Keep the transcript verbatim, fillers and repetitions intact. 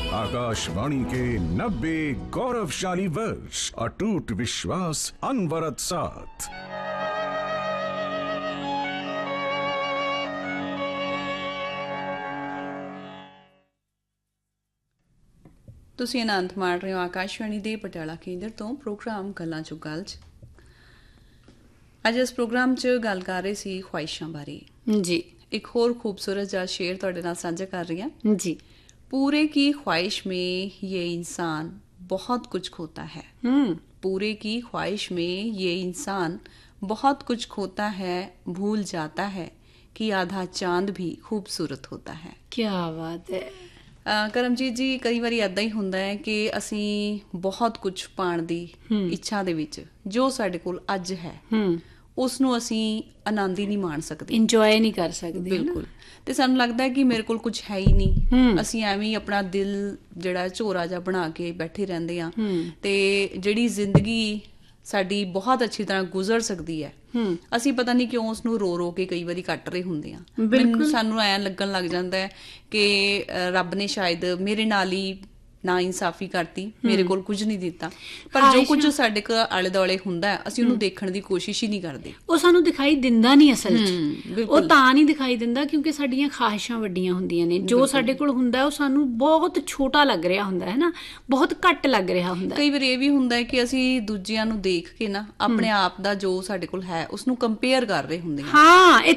आकाशवाणी के नब्बे गौरवशाली वर्ष, अटूट विश्वास, अनवरत साथ। ਤੁਸੀਂ ਆਨੰਦ ਮਾਣ ਰਹੇ ਹੋ ਆਕਾਸ਼ਵਾਣੀ ਦੇ ਪਟਿਆਲਾ ਕੇਂਦਰ ਤੋਂ ਪ੍ਰੋਗਰਾਮ ਗੱਲਾਂ ਚੋਂ ਗੱਲ 'ਚ। ਅੱਜ ਇਸ ਪ੍ਰੋਗਰਾਮ 'ਚ ਗੱਲ ਕਰ ਰਹੇ ਸੀ ਖੁਆਇਸ਼ਾਂ ਬਾਰੇ। ਜੀ ਇੱਕ ਹੋਰ ਖੂਬਸੂਰਤ ਜਿਹਾ ਸ਼ੇਰ ਤੁਹਾਡੇ ਨਾਲ ਸਾਂਝਾ ਕਰ ਰਹੀ ਹਾਂ। जी पूरे की ख्वाहिश में ये इंसान बहुत कुछ खोता है। हम्म पूरे की ख्वाहिश में ये इंसान बहुत कुछ खोता है, भूल जाता है कि आधा चांद भी खूबसूरत होता है। क्या बात है। ਅਹ ਕਰਮਜੀਤ ਜੀ, ਕਈ ਵਾਰੀ ਏਦਾਂ ਹੀ ਹੁੰਦਾ ਹੈ ਕਿ ਅਸੀਂ ਬਹੁਤ ਕੁਝ ਪਾਉਣ ਦੀ ਇੱਛਾ ਦੇ ਵਿੱਚ ਜੋ ਸਾਡੇ ਕੋਲ ਅੱਜ ਹੈ ਹੂੰ ਉਸ ਨੂੰ ਅਸੀਂ ਆਨੰਦ ਹੀ ਨਹੀਂ ਮਾਣ ਸਕਦੇ, ਇੰਜੋਏ ਨਹੀਂ ਕਰ ਸਕਦੇ। ਬਿਲਕੁਲ। ਤੇ ਸਾਨੂੰ ਲੱਗਦਾ ਹੈ ਕਿ ਮੇਰੇ ਕੋਲ ਕੁਝ ਹੈ ਹੀ ਨਹੀਂ, ਅਸੀਂ ਐਵੇਂ ਹੀ ਆਪਣਾ ਦਿਲ ਜਿਹੜਾ ਝੋਰਾ ਜਿਹਾ ਬਣਾ ਕੇ ਬੈਠੇ ਰਹਿੰਦੇ ਆ। ਤੇ ਜਿਹੜੀ ਜ਼ਿੰਦਗੀ ਸਾਡੀ ਬਹੁਤ ਅੱਛੀ ਤਰ੍ਹਾਂ ਗੁਜ਼ਰ ਸਕਦੀ ਹੈ, ਅਸੀਂ ਪਤਾ ਨਹੀਂ ਕਿਉਂ ਉਸ ਨੂੰ ਰੋ ਰੋ ਕੇ ਕਈ ਵਾਰੀ ਕੱਟ ਰਹੇ ਹੁੰਦੇ ਆ। ਮੈਨੂੰ ਸਾਨੂੰ ਐਂ ਲੱਗਣ ਲੱਗ ਜਾਂਦਾ ਹੈ ਕਿ ਰੱਬ ਨੇ ਸ਼ਾਇਦ ਮੇਰੇ ਨਾਲ ਹੀ ਨਾ ਇਨਸਾਫੀ ਕਰਤੀ, ਮੇਰੇ ਕੋਲ ਕੁਝ ਨਹੀਂ ਦਿੱਤਾ। ਪਰ ਜੋ ਕੁਝ ਸਾਡੇ ਕੋਲ ਆਲੇ ਦੁਆਲੇ ਹੁੰਦਾ ਹੈ ਅਸੀਂ ਉਹਨੂੰ ਦੇਖਣ ਦੀ ਕੋਸ਼ਿਸ਼ ਹੀ ਨਹੀਂ ਕਰਦੇ। ਉਹ ਸਾਨੂੰ ਦਿਖਾਈ ਦਿੰਦਾ ਨਹੀਂ ਅਸਲ 'ਚ। ਉਹ ਤਾਂ ਨਹੀਂ ਦਿਖਾਈ ਦਿੰਦਾ ਕਿਉਂਕਿ ਸਾਡੀਆਂ ਖਾਹਿਸ਼ਾਂ ਵੱਡੀਆਂ ਹੁੰਦੀਆਂ ਨੇ। ਜੋ ਸਾਡੇ ਕੋਲ ਹੁੰਦਾ ਉਹ ਸਾਨੂੰ ਬਹੁਤ ਛੋਟਾ ਲੱਗ ਰਿਹਾ ਹੁੰਦਾ ਹੈ ਨਾ, ਬਹੁਤ ਘੱਟ ਲੱਗ ਰਿਹਾ ਹੁੰਦਾ। ਕਈ ਵਾਰ ਇਹ ਵੀ ਹੁੰਦਾ ਹੈ ਕਿ ਅਸੀਂ ਦੂਜਿਆਂ ਨੂੰ ਦੇਖ ਕੇ ਨਾ ਆਪਣੇ ਆਪ ਦਾ ਜੋ ਸਾਡੇ ਕੋਲ ਹੈ ਉਸਨੂੰ ਕੰਪੇਅਰ ਕਰ ਰਹੇ ਹੁੰਦੇ ਹਾਂ। ਹਾਂ